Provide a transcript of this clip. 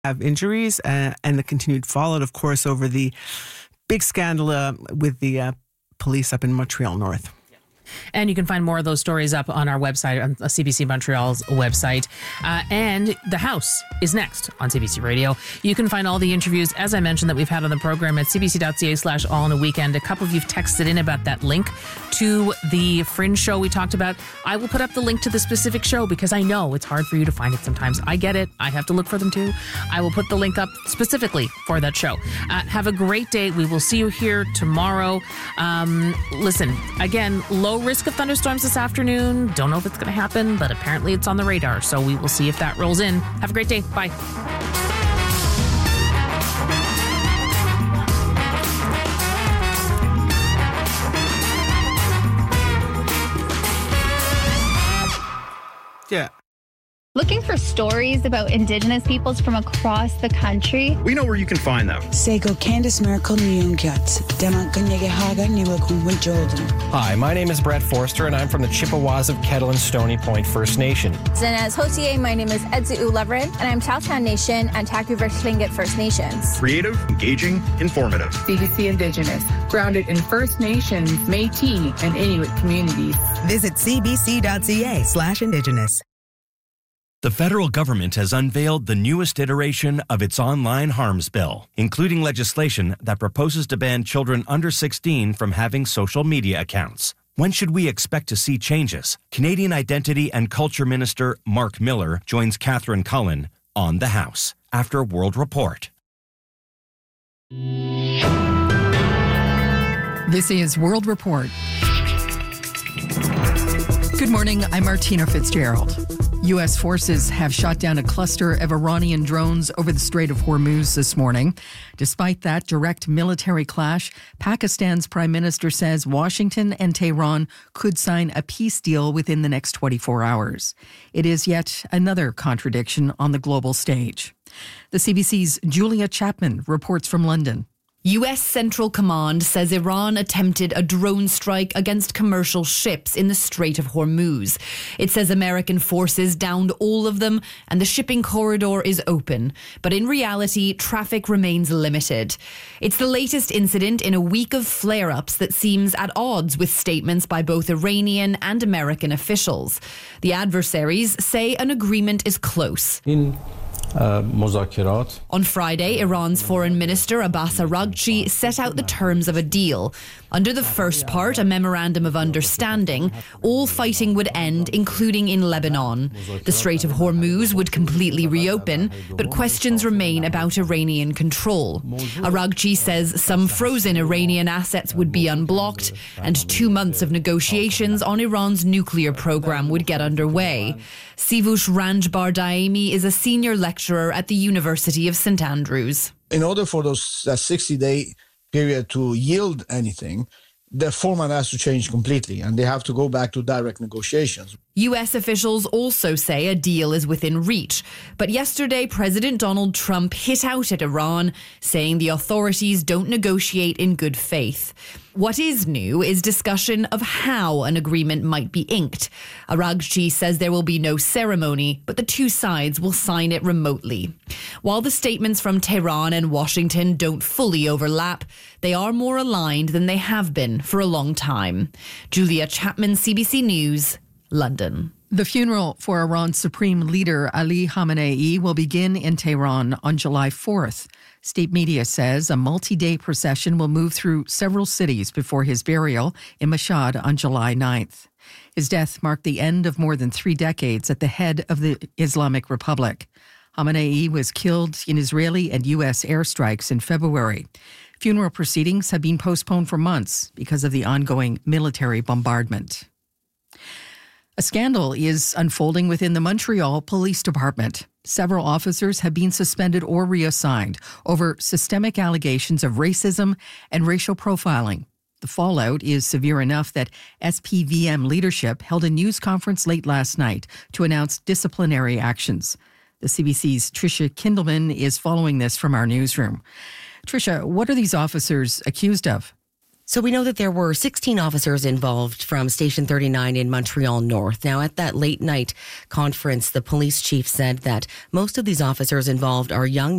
have injuries and the continued fallout, of course, over the big scandal with the police up in Montreal North. And you can find more of those stories up on our website, on CBC Montreal's website. And The House is next on CBC Radio. You can find all the interviews, as I mentioned, that we've had on the program at cbc.ca/all-in-a-weekend. A couple of you've texted in about that link to the Fringe show we talked about. I will put up the link to the specific show because I know it's hard for you to find it sometimes. I get it. I have to look for them too. I will put the link up specifically for that show. Have a great day. We will see you here tomorrow. Listen, again, low risk of thunderstorms this afternoon. Don't know if it's going to happen, but apparently it's on the radar. So we will see if that rolls in. Have a great day. Bye. Yeah. Looking for stories about Indigenous peoples from across the country? We know where you can find them. Sego Candice Miracle Hi, my name is Brett Forster, and I'm from the Chippewas of Kettle and Stony Point First Nation. Zanaz Hotier, my name is Edzu Leverin, and I'm Tahltan Nation and Taku-Versh Tlingit First Nations. Creative, engaging, informative. CBC Indigenous, grounded in First Nations, Métis, and Inuit communities. Visit cbc.ca/Indigenous. The federal government has unveiled the newest iteration of its online harms bill, including legislation that proposes to ban children under 16 from having social media accounts. When should we expect to see changes? Canadian Identity and Culture Minister Mark Miller joins Catherine Cullen on The House after World Report. This is World Report. Good morning, I'm Martina Fitzgerald. U.S. forces have shot down a cluster of Iranian drones over the Strait of Hormuz this morning. Despite that direct military clash, Pakistan's prime minister says Washington and Tehran could sign a peace deal within the next 24 hours. It is yet another contradiction on the global stage. The CBC's Julia Chapman reports from London. U.S. Central Command says Iran attempted a drone strike against commercial ships in the Strait of Hormuz. It says American forces downed all of them and the shipping corridor is open. But in reality, traffic remains limited. It's the latest incident in a week of flare-ups that seems at odds with statements by both Iranian and American officials. The adversaries say an agreement is close. On Friday, Iran's Foreign Minister Abbas Araghchi set out the terms of a deal. Under the first part, a memorandum of understanding, all fighting would end, including in Lebanon. The Strait of Hormuz would completely reopen, but questions remain about Iranian control. Araghchi says some frozen Iranian assets would be unblocked, and 2 months of negotiations on Iran's nuclear program would get underway. Sivush Ranjbar Daemi is a senior lecturer at the University of St. Andrews. In order for those 60-day period to yield anything, the format has to change completely, and they have to go back to direct negotiations. U.S. officials also say a deal is within reach. But yesterday, President Donald Trump hit out at Iran, saying the authorities don't negotiate in good faith. What is new is discussion of how an agreement might be inked. Araghchi says there will be no ceremony, but the two sides will sign it remotely. While the statements from Tehran and Washington don't fully overlap, they are more aligned than they have been for a long time. Julia Chapman, CBC News, London. The funeral for Iran's supreme leader Ali Khamenei will begin in Tehran on July 4th. State media says a multi-day procession will move through several cities before his burial in Mashhad on July 9th. His death marked the end of more than 3 decades at the head of the Islamic Republic. Khamenei was killed in Israeli and U.S. airstrikes in February. Funeral proceedings have been postponed for months because of the ongoing military bombardment. A scandal is unfolding within the Montreal Police Department. Several officers have been suspended or reassigned over systemic allegations of racism and racial profiling. The fallout is severe enough that SPVM leadership held a news conference late last night to announce disciplinary actions. The CBC's Tricia Kindelman is following this from our newsroom. Tricia, what are these officers accused of? So we know that there were 16 officers involved from Station 39 in Montreal North. Now, at that late night conference, the police chief said that most of these officers involved are young